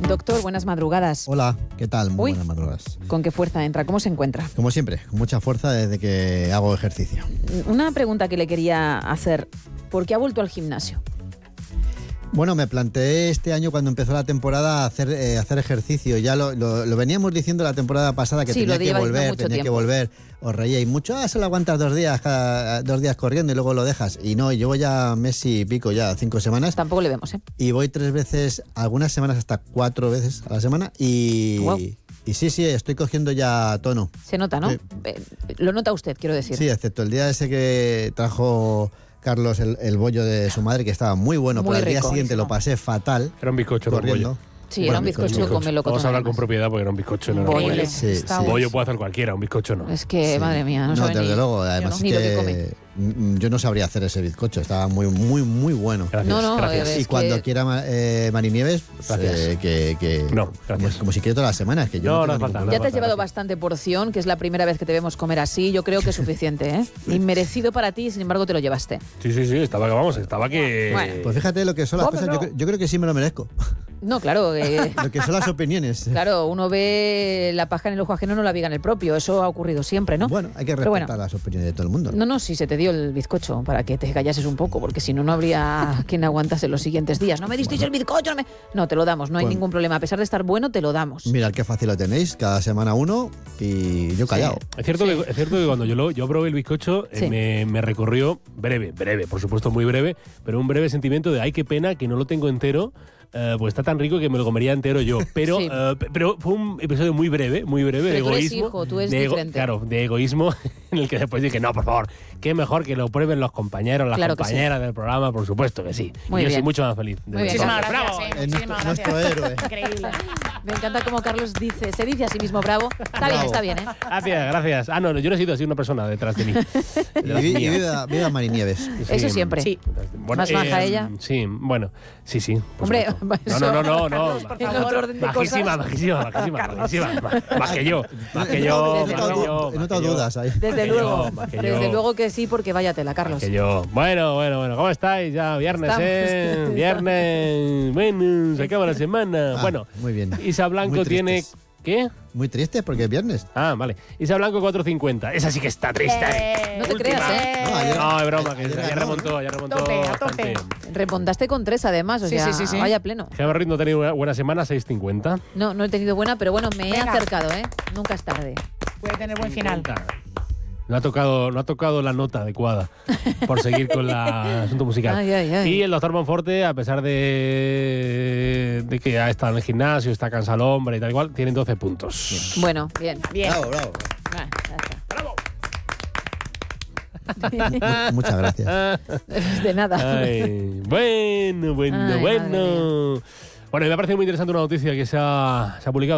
Doctor, buenas madrugadas. Hola, ¿qué tal? Muy buenas madrugadas. ¿Con qué fuerza entra? ¿Cómo se encuentra? Como siempre, con mucha fuerza desde que hago ejercicio. Una pregunta que le quería hacer. ¿Por qué ha vuelto al gimnasio? Bueno, me planteé este año cuando empezó la temporada hacer ejercicio. Ya lo veníamos diciendo la temporada pasada que sí, tenía que volver. Os reíais mucho, se lo aguantas 2 días corriendo y luego lo dejas. Y no, llevo ya mes y pico, ya 5 semanas. Tampoco le vemos, ¿eh? Y voy 3 veces, algunas semanas hasta 4 veces a la semana y... Wow. Y sí, estoy cogiendo ya tono. Se nota, ¿no? Sí. Lo nota usted, quiero decir. Sí, excepto el día ese que trajo Carlos el bollo de su madre, que estaba muy bueno, Muy pero al día rico. siguiente lo pasé fatal. Era un bizcocho corriendo. Sí, era un bizcocho con melocotón. Vamos a hablar además. con propiedad porque era un bizcocho. No era Bollo. un bollo. Sí, sí. Bollo puede hacer cualquiera, un bizcocho no. Es que, Sí. madre mía, no sabe desde ni... luego, además Ni lo que come. es que yo no sabría hacer ese bizcocho, estaba muy bueno. Gracias, No, gracias. es Y cuando que- quiera Marinieves, Gracias. que No, gracias. como si quiera todas las semanas, que yo No, no, no tengo hace falta, ningún no Ya problema. te has llevado gracias. bastante porción, que es la primera vez que te vemos comer así. Yo creo que es suficiente, ¿eh? Inmerecido para ti, sin embargo te lo llevaste. Sí, estaba que... Bueno. Pues fíjate lo que son las Hombre, cosas, no. yo creo que sí me lo merezco. No, claro, Lo que son las opiniones. claro, uno ve la paja en el ojo ajeno, no la viga en el propio. Eso ha ocurrido siempre, ¿no? Bueno, hay que Pero respetar bueno. las opiniones de todo el mundo. No, si se te dio el bizcocho para que te callases un poco, porque si no, no habría quien aguantase los siguientes días. No me disteis el bizcocho, no te lo damos, no hay Bueno. ningún problema. A pesar de estar bueno, te lo damos. Mirad qué fácil lo tenéis, cada semana uno y yo callado. Es cierto, Sí. es cierto que cuando yo probé el bizcocho, Sí. me recorrió breve, por supuesto muy breve, pero un breve sentimiento de ay, qué pena que no lo tengo entero, pues está tan rico que me lo comería entero yo. Pero, Sí. pero fue un episodio muy breve Pero de tú eres egoísmo. hijo, tú eres de diferente. Claro, de egoísmo, en el que después dije, no, por favor, qué mejor que lo prueben los compañeros, las Claro que compañeras del programa, por supuesto que sí. Muy y yo bien. soy mucho más feliz. Muy bien. Muchísimas Bravo. gracias, Es muchísimas nuestro gracias. héroe. Increíble. Me encanta como Carlos se dice a sí mismo bravo. Está bien, ¿eh? Gracias. Ah, no, yo no he sido así una persona detrás de mí. Detrás Y mía. viva Marinieves. Eso siempre. Sí. Bueno, Más maja ella. Sí, bueno, sí. por Hombre, supuesto. eso- No. En otro orden de Bajísima. Más que yo. He notado dudas ahí. Desde que luego, yo, más que desde yo. luego que sí, porque vaya tela, Carlos. Que yo. Bueno. ¿Cómo estáis? Ya viernes, Estamos. Viernes. Bueno, se acaba la semana. Ah, Bueno, muy bien. Isa Blanco Muy tiene... tristes. ¿Qué? Muy triste porque es viernes. Ah, vale. Isa Blanco 4.50. Esa sí que está triste. No te Última. creas, ¿eh? No, ayer- No, es broma, que ayer ya ganó, remontó Tope, a bastante. tope. Remontaste con 3 además, o Sí, sea, sí. vaya pleno. Gemma Ruiz no ha tenido una buena semana, 6.50. No he tenido buena, pero bueno, me he Venga. acercado, ¿eh? Nunca es tarde. Puede tener buen final. No ha tocado la nota adecuada por seguir con el asunto musical. Ay. Y el doctor Monforte, a pesar de que ha estado en el gimnasio, está cansado el hombre y tal igual, tiene 12 puntos. Bueno, bien. Bien. Bravo. Ah, Muchas gracias. ya está. De nada. Ay, bueno. Ay, madre mía. Bueno, y me ha parecido muy interesante una noticia que se ha publicado